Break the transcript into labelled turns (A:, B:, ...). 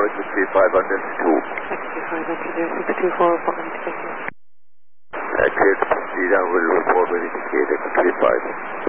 A: 65 on this 2.
B: 65 on 624, Bond, thank you.
A: Clear to proceed and will report when indicated, 65.